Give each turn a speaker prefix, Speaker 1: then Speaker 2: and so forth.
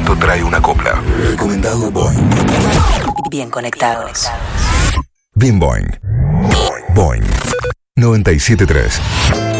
Speaker 1: momento trae una copla. Recomendado Boing.
Speaker 2: Bien conectados.
Speaker 1: Bien Boing. Boing 97.3.